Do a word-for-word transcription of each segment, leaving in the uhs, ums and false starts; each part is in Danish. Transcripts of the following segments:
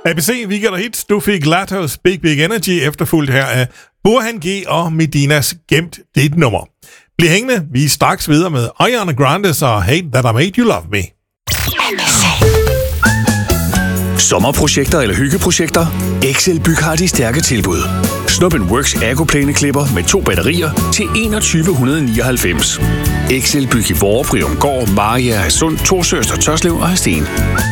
A B C Weekend og Hits. Du fik Latos Big Big Energy efterfulgt her af Burhan G og Medinas Gemt dit nummer. Bliv hængende. Vi er straks videre med Ariana Grande og Hate That I Made You Love Me. Sommerprojekter eller hyggeprojekter? Excel Byg har de stærke tilbud. Snup en Works Ergoplane-klipper med to batterier til enogtyve nioghalvfems. Excel Byg i Vorre, Briumgård, Mariager, Hadsund, Torsøster, Tørslev og Hadsten.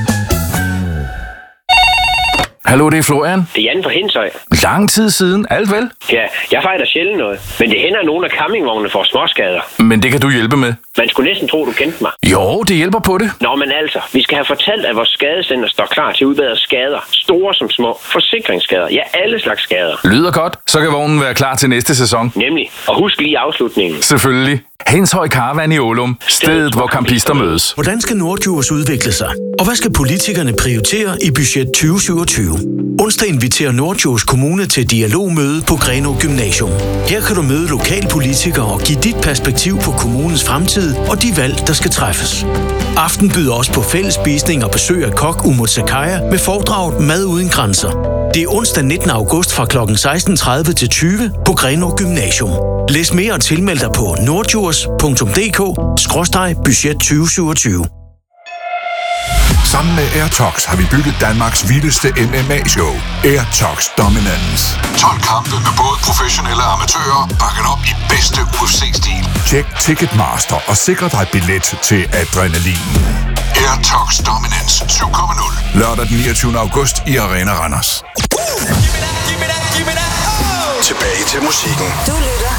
Hallo, det er Florian. Det er Jan fra Hindshøj. Lang tid siden, alt vel? Ja, jeg fejler sjældent noget. Men det hænder, at nogle af campingvognene får småskader. Men det kan du hjælpe med. Man skulle næsten tro, du kendte mig. Jo, det hjælper på det. Nå, men altså, vi skal have fortalt, at vores skadecenter står klar til at udbedre skader. Store som små. Forsikringsskader. Ja, alle slags skader. Lyder godt. Så kan vognen være klar til næste sæson. Nemlig. Og husk lige afslutningen. Selvfølgelig. Hindshøj Caravan i Ålum. Stedet, hvor campister mødes. Hvordan skal Nordjurs udvikle sig? Og hvad skal politikerne prioritere i budget tyve syvogtyve? Onsdag inviterer Nordjurs Kommune til dialogmøde på Grenaa Gymnasium. Her kan du møde lokalpolitikere og give dit perspektiv på kommunens fremtid og de valg, der skal træffes. Aften byder også på fællesspisning og besøg af kok Umut Sakhaya med foredraget Mad uden grænser. Det er onsdag nittende august fra klokken seksten tredive til tyve på Grenaa Gymnasium. Læs mere og tilmeld dig på nordjurs punktum d k skråstreg budget tyve syvogtyve. Sammen med Airtox har vi bygget Danmarks vildeste M M A-show. Airtox Dominance. tolv kampe med både professionelle og amatører, bakket op i bedste U F C-stil. Tjek Ticketmaster og sikre dig billet til adrenalin. Airtox Dominance syv komma nul. Lørdag den niogtyvende august i Arena Randers. Tilbage til musikken. Du lytter